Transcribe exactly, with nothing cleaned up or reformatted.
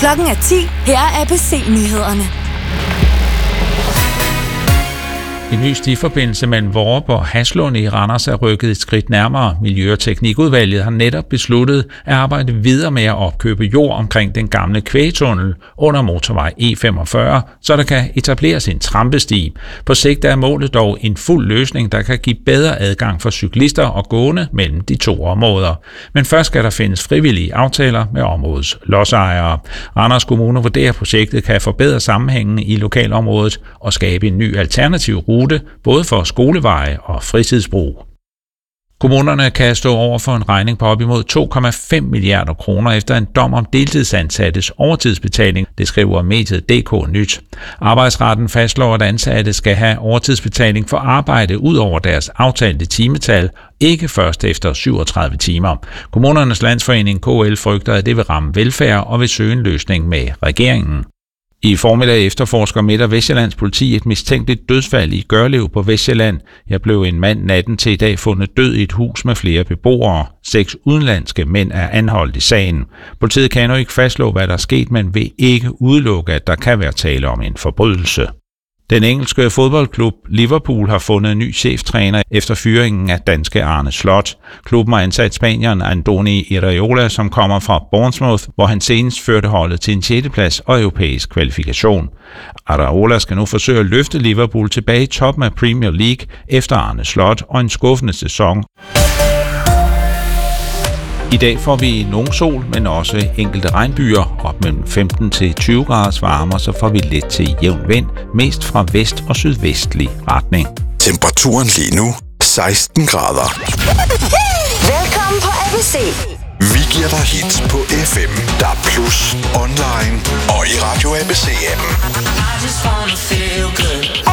Klokken er ti. Her er A B C-nyhederne. En ny stiforbindelse mellem Vorup og Haslund i Randers er rykket et skridt nærmere. Miljø- og Teknikudvalget har netop besluttet at arbejde videre med at opkøbe jord omkring den gamle kvægtunnel under motorvej E femogfyrre, så der kan etableres en trampesti. På sigt er målet dog en fuld løsning, der kan give bedre adgang for cyklister og gående mellem de to områder. Men først skal der findes frivillige aftaler med områdets lodsejere. Randers Kommune vurderer, at projektet kan forbedre sammenhængen i lokalområdet og skabe en ny alternativ rute både for skoleveje og fritidsbrug. Kommunerne kan stå over for en regning på op imod to komma fem milliarder kroner efter en dom om deltidsansattes overtidsbetaling, det skriver mediet D K Nyt. Arbejdsretten fastslår, at ansatte skal have overtidsbetaling for arbejde ud over deres aftalte timetal, ikke først efter syvogtredive timer. Kommunernes Landsforening K L frygter, at det vil ramme velfærd og vil søge en løsning med regeringen. I formiddag efterforsker Midt- og Vestsjællands politi et mistænkeligt dødsfald i Gørlev på Vestsjælland. Jeg blev en mand natten til i dag fundet død i et hus med flere beboere. Seks udenlandske mænd er anholdt i sagen. Politiet kan endnu ikke fastslå, hvad der er sket, men vil ikke udelukke, at der kan være tale om en forbrydelse. Den engelske fodboldklub Liverpool har fundet en ny cheftræner efter fyringen af danske Arne Slot. Klubben har ansat spanieren Andoni Iraola, som kommer fra Bournemouth, hvor han senest førte holdet til en sjette plads og europæisk kvalifikation. Iraola skal nu forsøge at løfte Liverpool tilbage i toppen af Premier League efter Arne Slot og en skuffende sæson. I dag får vi nogen sol, men også enkelte regnbyer. Op mellem femten til tyve graders varme, så får vi let til jævn vind, mest fra vest- og sydvestlig retning. Temperaturen lige nu seksten grader. Velkommen på A B C. Vi giver dig hits på F M, D A B plus, online og i Radio A B C-appen. I just wanna feel good.